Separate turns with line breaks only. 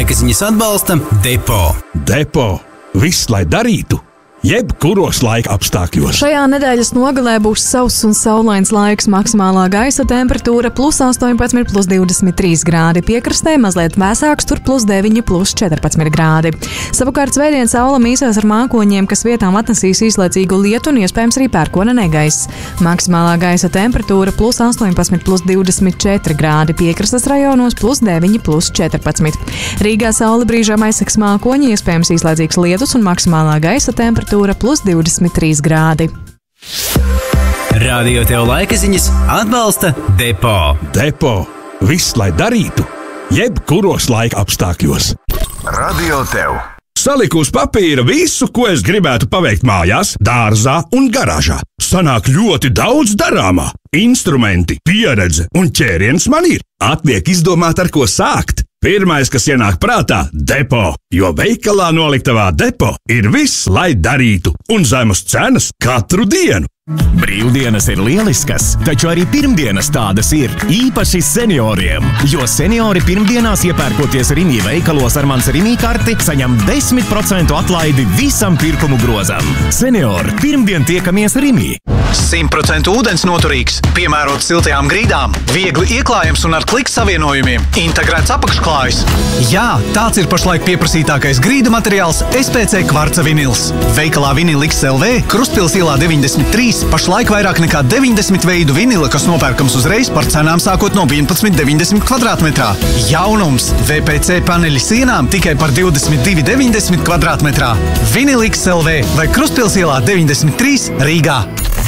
Laikziņas atbalsta Depo.
Depo. Viss, lai darītu. Jebkuros laika apstākļos.
Šajā nedēļas nogalē būs sauss un saulains laiks, maksimālā gaisa temperatūra +18, +23 grādi. Piekrastē mazliet vēsāks, tur +9, +14 grādi. Savukārt svētdien saula mīsās ar mākoņiem, kas vietām atnesīs īslaicīgu lietu un iespējams arī pērkona negaiss. Maksimālā gaisa temperatūra +18, +24 grādi. Piekrastes rajonos +9, +14. Rīgā saula brīžām aizseks mākoņi, iespējams īslaicīgs lietus un maksimālā gaisa temperatūra +23 grādi.
Radio tev laikaziņas atbalsta Depo.
Depo. Viss, lai darītu. Jebkuros laika apstākļos.
Radio tev.
Saliku uz papīra visu, ko es gribētu paveikt mājās, dārzā un garāžā. Sanāk ļoti daudz darāmā. Instrumenti, pieredze un ķēriens man ir. Atliek izdomāt, ar ko sākt. Pirmais, kas ienāk prātā - Depo, jo veikalā noliktavā Depo ir viss, lai darītu, un zemes cenas katru dienu.
Brīvdienas ir lieliskas, taču arī pirmdienas tādas ir, īpaši senioriem. Jo seniori pirmdienās iepērkoties Rimi veikalos ar mans Rimi karti, saņem 10% atlaidi visam pirkumu grozam. Seniori, pirmdien tiekamies Rimi.
100% ūdens noturīgs, piemērots siltajām grīdām, viegli ieklājams un ar kliku savienojumiem, integrēts apakšklājs. Jā, tāds ir pašlaik pieprasītākais grīdu materiāls SPC kvarca vinils. Veikalā Vinil XLV, Krustpils ielā 93, pašlaik vairāk nekā 90 veidu vinila, kas nopērkams uzreiz par cenām sākot no 11,90 kvadrātmetrā. Jaunums VPC paneļi sienām tikai par 22,90 kvadrātmetrā. Vinil XLV vai Krustpils ielā 93 Rīgā.